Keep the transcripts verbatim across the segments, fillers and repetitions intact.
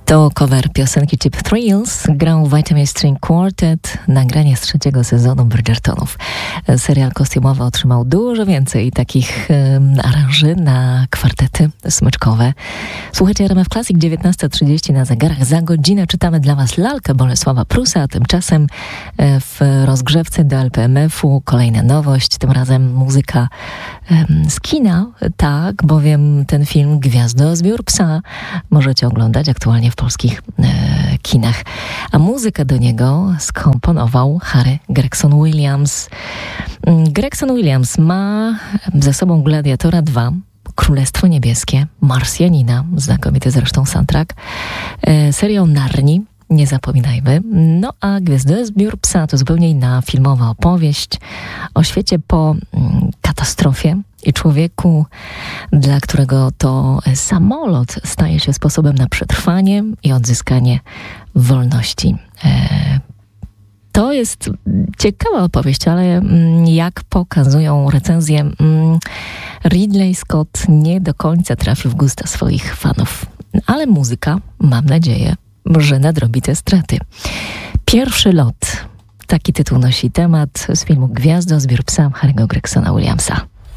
To cover piosenki Cheap Thrills. Grał Vitamin String Quartet, nagranie z trzeciego sezonu Bridgertonów. Serial kostiumowy otrzymał dużo więcej takich um, aranży na kwartety smyczkowe. Słuchajcie, R M F Classic, dziewiętnasta trzydzieści na zegarach. Za godzinę czytamy dla Was lalkę Bolesława Prusa, a tymczasem w rozgrzewce do L P M F-u kolejna nowość, tym razem muzyka um, z kina, tak, bowiem ten film Gwiazdozbiór psa możecie oglądać aktualnie w polskich e, kinach. A muzykę do niego skomponował Harry Gregson Williams. Gregson Williams ma ze sobą Gladiatora dwa, Królestwo Niebieskie, Marsjanina, znakomity zresztą soundtrack, e, serial Narni, nie zapominajmy. No a Gwiazdozbiór psa to zupełnie inna filmowa opowieść o świecie po mm, katastrofie i człowieku, dla którego to samolot staje się sposobem na przetrwanie i odzyskanie wolności. E, to jest ciekawa opowieść, ale mm, jak pokazują recenzje, mm, Ridley Scott nie do końca trafił w gusta swoich fanów. Ale muzyka, mam nadzieję, że nadrobi te straty. Pierwszy lot. Taki tytuł nosi temat z filmu Gwiazdozbiór psa Harry'ego Gregsona Williamsa.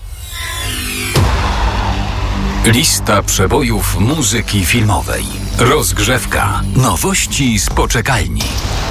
Lista przebojów muzyki filmowej. Rozgrzewka. Nowości z poczekalni.